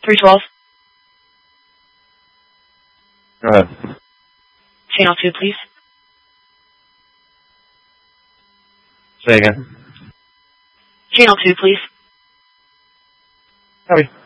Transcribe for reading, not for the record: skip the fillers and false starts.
312. Go ahead. Channel 2, please. Say again. Channel 2, please. Copy.